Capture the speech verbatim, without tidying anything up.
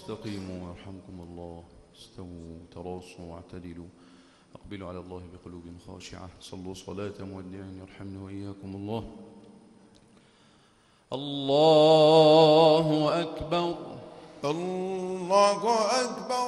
استقيموا يرحمكم الله. استووا تراصوا واعتدلوا. أقبلوا على الله بقلوب خاشعة. صلوا صلاة مودع يرحمنا وإياكم الله. الله أكبر. الله أكبر.